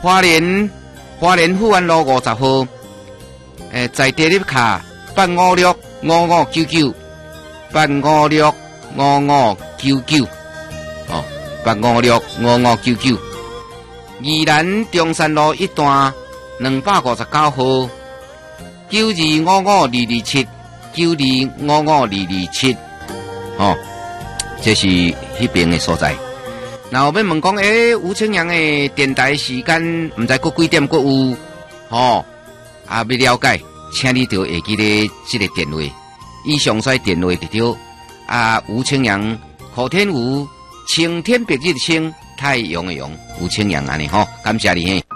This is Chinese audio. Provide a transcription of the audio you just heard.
花莲富安路50號，在地理卡8565599，8565599，哦，8565599。宜蘭中山路一段259號，9255227，9255227，哦，這是迄邊的所在。然後要問講，吳清陽的電台時間唔知佫幾點佫有，吼，要了解，請你就會記得這個電話，以詳細電話就對。吳清陽，口天吳，青天白日青，太陽的陽，吳清陽安尼吼，感謝你嘿。